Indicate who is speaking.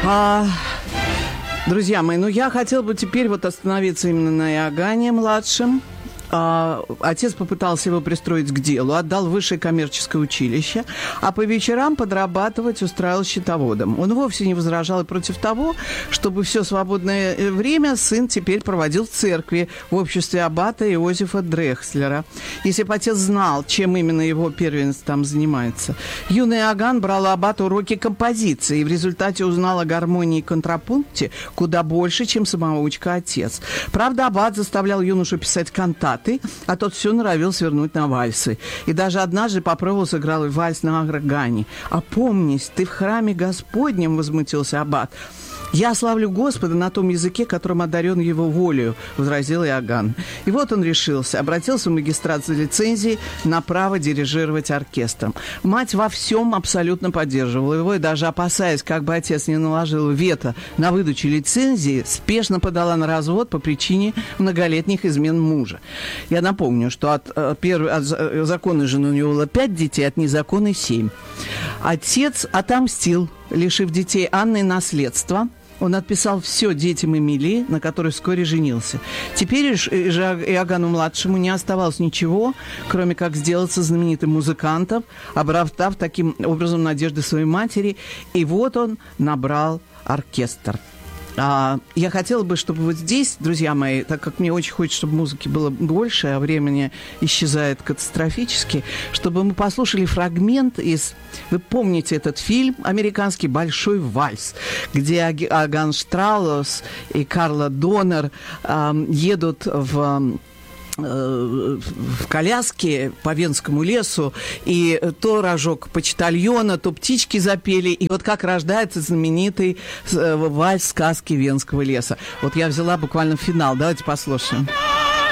Speaker 1: Друзья мои, я хотела бы теперь остановиться именно на Иоганне младшем. Отец попытался его пристроить к делу, отдал в высшее коммерческое училище, а по вечерам подрабатывать устраивал счетоводом. Он вовсе не возражал и против того, чтобы все свободное время сын теперь проводил в церкви в обществе аббата Иозефа Дрехслера. Если бы отец знал, чем именно его первенец там занимается. Юный Иоганн брал у аббата уроки композиции и в результате узнал о гармонии и контрапункте куда больше, чем самоучка отец. Правда, аббат заставлял юношу писать кантаты, а тот все норовил свернуть на вальсы. И даже однажды попробовал сыграл вальс на органе. «Опомнись, ты в храме Господнем», — возмутился аббат. «Я славлю Господа на том языке, которым одарен его волею», — возразил Иоганн. И вот он решился, обратился в магистрат за лицензией на право дирижировать оркестром. Мать во всем абсолютно поддерживала его, и даже опасаясь, как бы отец не наложил вето на выдачу лицензии, спешно подала на развод по причине многолетних измен мужа. Я напомню, что от законной жены у него было 5 детей, от незаконной 7. Отец отомстил, лишив детей Анны наследства. Он отписал все детям Эмилии, на которой вскоре женился. Теперь же Иоганну-младшему не оставалось ничего, кроме как сделаться знаменитым музыкантом, оправдав таким образом надежды своей матери. И вот он набрал оркестр. Я хотела бы, чтобы здесь, друзья мои, так как мне очень хочется, чтобы музыки было больше, а времени исчезает катастрофически, чтобы мы послушали фрагмент из... Вы помните этот фильм американский «Большой вальс», где Иоганн Штраус и Карла Донер едут в коляске по Венскому лесу, и то рожок почтальона, то птички запели, и вот как рождается знаменитый вальс сказки Венского леса. Вот я взяла буквально финал. Давайте послушаем.